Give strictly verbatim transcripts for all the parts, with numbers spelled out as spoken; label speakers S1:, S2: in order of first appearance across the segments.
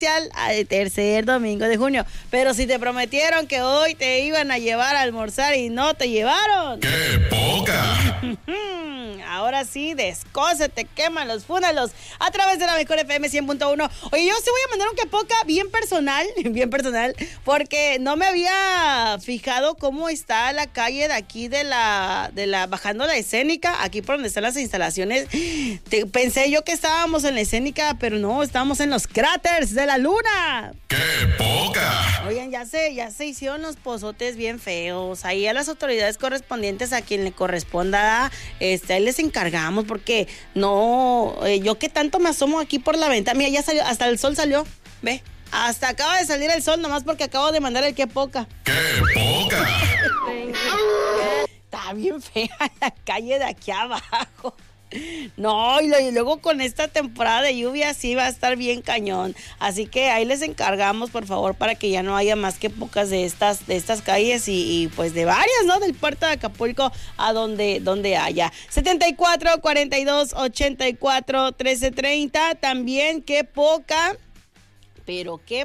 S1: al tercer domingo de junio. Pero si te prometieron que hoy te iban a llevar a almorzar y no te llevaron.
S2: ¡Qué poca!
S1: Ahora sí, descósete, quema los fúnalos a través de la mejor F M cien punto uno. Oye, yo sí voy a mandar un que poca bien personal, bien personal, porque no me había fijado cómo está la calle de aquí de la, de la, bajando la escénica, aquí por donde están las instalaciones. Te, pensé yo que estábamos en la escénica, pero no, estábamos en los cráteres de la luna.
S2: ¡Qué poca!
S1: Oigan, ya se, ya se hicieron los pozotes bien feos. Ahí a las autoridades correspondientes, a quien le corresponda, este, ahí les encargamos, porque no, eh, yo que tanto me asomo aquí por la ventana. Mira, ya salió, hasta el sol salió, ve, hasta acaba de salir el sol, nomás porque acabo de mandar el que poca.
S2: ¡Qué poca!
S1: Está bien fea la calle de aquí abajo. No, y luego con esta temporada de lluvia sí va a estar bien cañón. Así que ahí les encargamos, por favor, para que ya no haya más que pocas de estas, de estas calles y, y pues de varias, ¿no? Del puerto de Acapulco a donde, donde haya. setenta y cuatro, cuarenta y dos, ochenta y cuatro, trece, treinta. También qué poca, pero qué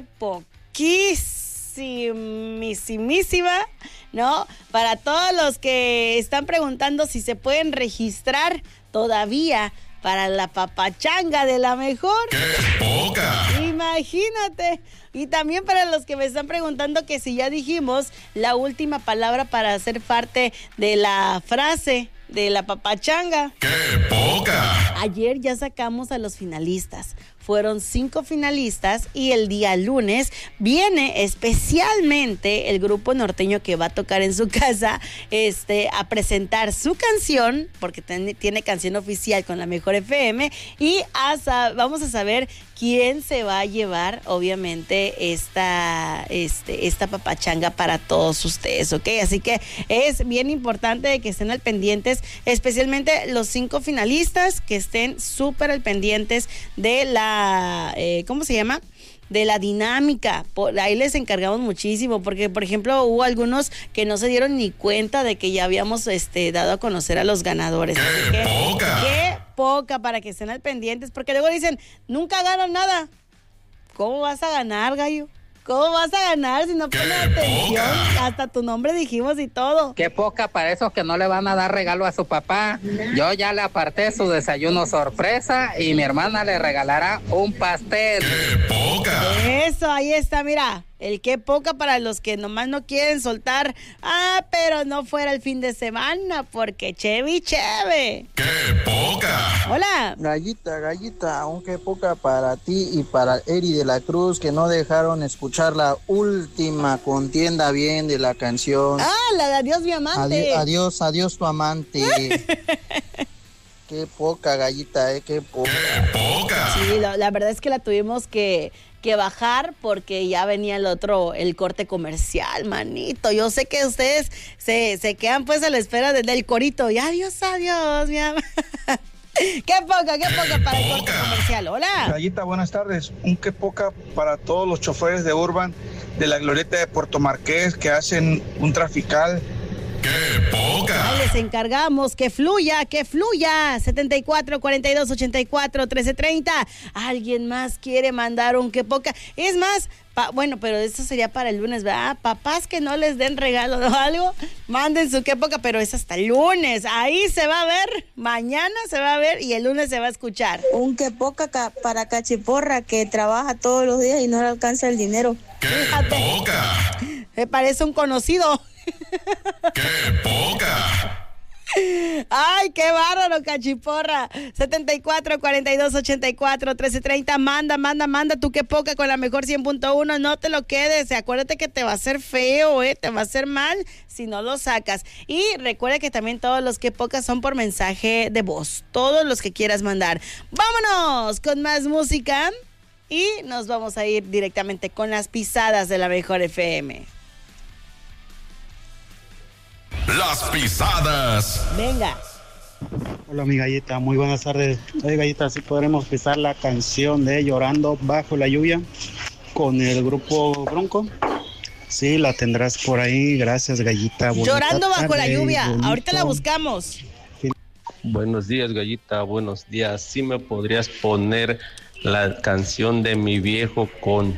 S1: poquísimísima, ¿no? Para todos los que están preguntando si se pueden registrar todavía para la papachanga de la mejor.
S2: ¡Qué poca!
S1: Imagínate. Y también para los que me están preguntando que si ya dijimos la última palabra para hacer parte de la frase de la papachanga.
S2: ¡Qué poca!
S1: Ayer ya sacamos a los finalistas. Fueron cinco finalistas y el día lunes viene especialmente el grupo norteño que va a tocar en su casa este, a presentar su canción, porque ten, tiene canción oficial con la mejor F M, y a, vamos a saber quién se va a llevar, obviamente, esta, este, esta papachanga para todos ustedes, ¿ok? Así que es bien importante de que estén al pendientes, especialmente los cinco finalistas, que estén súper al pendientes de la, eh, ¿cómo se llama?, de la dinámica. Por ahí les encargamos muchísimo, porque por ejemplo hubo algunos que no se dieron ni cuenta de que ya habíamos este, dado a conocer a los ganadores.
S2: ¡Qué
S1: Así que,
S2: poca!
S1: ¡qué poca! Para que estén al pendientes, porque luego dicen, nunca ganan nada. ¿Cómo vas a ganar, gallo? ¿Cómo vas a ganar si no pones atención? Hasta tu nombre dijimos y todo.
S3: Qué poca para esos que no le van a dar regalo a su papá. Yo ya le aparté su desayuno sorpresa y mi hermana le regalará un pastel.
S2: ¡Qué poca!
S1: Eso, ahí está, mira. El qué poca para los que nomás no quieren soltar. Ah, pero no fuera el fin de semana, porque Chevy Cheve.
S2: ¡Qué poca!
S1: Hola.
S4: Gallita, gallita, un qué poca para ti y para Eri de la Cruz, que no dejaron escuchar la última contienda bien de la canción.
S1: Ah, la de Adiós mi amante.
S4: Adiós, adiós, adiós tu amante. Qué poca, gallita, eh, qué poca.
S2: ¡Qué poca!
S1: Sí, la, la verdad es que la tuvimos que, que bajar porque ya venía el otro, el corte comercial, manito. Yo sé que ustedes se, se quedan pues a la espera del, del corito. Y adiós, adiós, mi amor. Qué poca, qué poca para el corte comercial. Hola.
S5: Gallita, buenas tardes. Un qué poca para todos los choferes de Urban de la glorieta de Puerto Marqués que hacen un trafical.
S2: ¡Qué poca!
S1: Ahí les encargamos que fluya, que fluya. setenta y cuatro, cuarenta y dos, ochenta y cuatro, trece, treinta. ¿Alguien más quiere mandar un qué poca? Es más, pa, bueno, pero eso sería para el lunes, ¿verdad? Papás que no les den regalo o algo, manden su qué poca, pero es hasta el lunes. Ahí se va a ver, mañana se va a ver y el lunes se va a escuchar.
S6: Un qué poca ca- para Cachiporra, que trabaja todos los días y no le alcanza el dinero.
S2: ¡Qué
S1: Fíjate.
S2: poca!
S1: Me parece un conocido.
S2: ¡Qué poca!
S1: Ay, qué bárbaro, Cachiporra. setenta y cuatro, cuarenta y dos, ochenta y cuatro, trece, treinta. Manda, manda, manda tu qué poca con la mejor cien punto uno. No te lo quedes. Acuérdate que te va a hacer feo, ¿eh? Te va a hacer mal si no lo sacas. Y recuerda que también todos los qué pocas son por mensaje de voz. Todos los que quieras mandar. Vámonos con más música. Y nos vamos a ir directamente con las pisadas de la mejor F M.
S2: Las pisadas.
S1: Venga.
S7: Hola mi gallita, muy buenas tardes. Oye gallita, ¿sí podremos pisar la canción de Llorando bajo la lluvia con el grupo Bronco? Sí, la tendrás por ahí, gracias gallita. Bonita
S1: Llorando bajo
S7: tarde,
S1: la lluvia,
S7: bonito.
S1: ahorita la buscamos.
S8: Buenos días, gallita, buenos días. ¿Sí me podrías poner la canción de Mi Viejo con